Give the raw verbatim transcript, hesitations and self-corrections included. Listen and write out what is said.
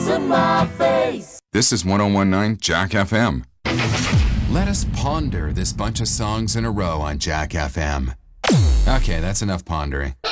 to my face. This is one oh one point nine Jack F M. Let us ponder this bunch of songs in a row on Jack F M. Okay, that's enough pondering.